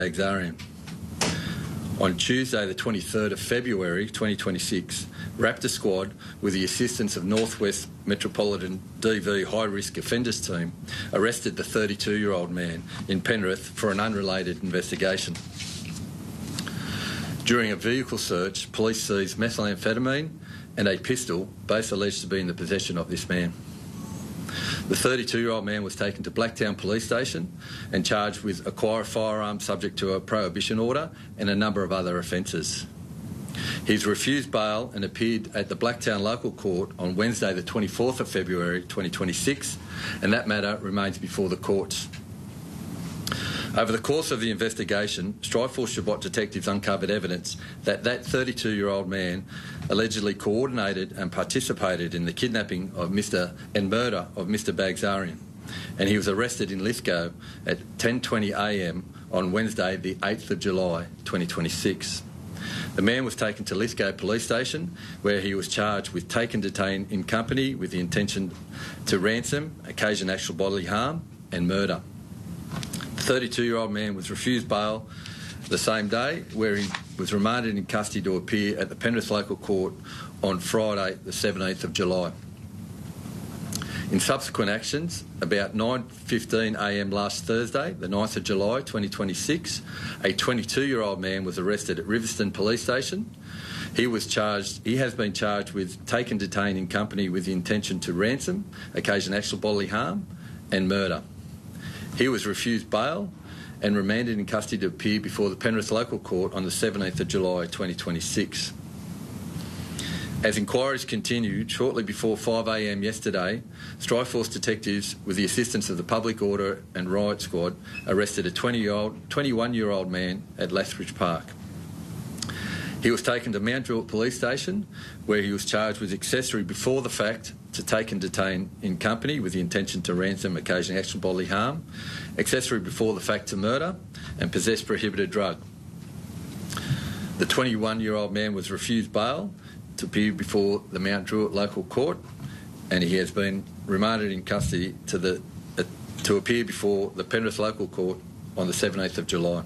Bagzarian. On Tuesday the 23rd of February 2026, Raptor Squad, with the assistance of Northwest Metropolitan DV High Risk Offenders Team, arrested the 32-year-old man in Penrith for an unrelated investigation. During a vehicle search, police seized methamphetamine and a pistol, both alleged to be in the possession of this man. The 32-year-old man was taken to Blacktown Police Station and charged with acquire a firearm subject to a prohibition order and a number of other offences. He's refused bail and appeared at the Blacktown Local Court on Wednesday the 24th of February 2026, and that matter remains before the courts. Over the course of the investigation, Strikeforce Shabbat detectives uncovered evidence that 32-year-old man allegedly coordinated and participated in the kidnapping of and murder of Mr Bagzarian, and he was arrested in Lithgow at 10:20am on Wednesday the 8th of July 2026. The man was taken to Lithgow Police Station, where he was charged with take and detain in company with the intention to ransom, occasion actual bodily harm and murder. The 32-year-old man was refused bail the same day, where he was remanded in custody to appear at the Penrith Local Court on Friday the 17th of July. In subsequent actions, about 9:15am last Thursday, the 9th of July 2026, a 22-year-old man was arrested at Riverstone Police Station. He has been charged with take and detain in company with the intention to ransom, occasion actual bodily harm and murder. He was refused bail and remanded in custody to appear before the Penrith Local Court on the 17th of July 2026. As inquiries continued, shortly before 5am yesterday, Strikeforce detectives, with the assistance of the Public Order and Riot Squad, arrested a 21-year-old man at Lethbridge Park. He was taken to Mount Druitt Police Station, where he was charged with accessory before the fact to take and detain in company with the intention to ransom, occasion actual bodily harm, accessory before the fact to murder, and possess prohibited drug. The 21-year-old man was refused bail to appear before the Mount Druitt Local Court, and he has been remanded in custody to appear before the Penrith Local Court on the 17th of July.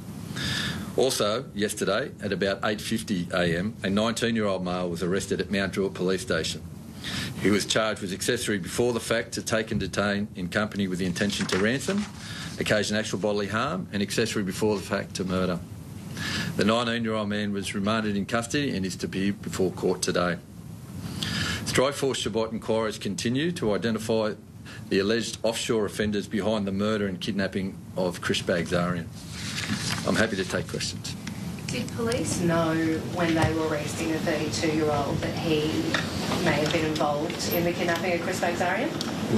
Also, yesterday, at about 8:50am, a 19-year-old male was arrested at Mount Druitt Police Station. He was charged with accessory before the fact to take and detain in company with the intention to ransom, occasion actual bodily harm, and accessory before the fact to murder. The 19-year-old man was remanded in custody and is to be before court today. Strikeforce Shabbat inquiries continue to identify the alleged offshore offenders behind the murder and kidnapping of Chris Bagzarian. I'm happy to take questions. Did police know when they were arresting a 32-year-old that he may have been involved in the kidnapping of Chris Bagzarian?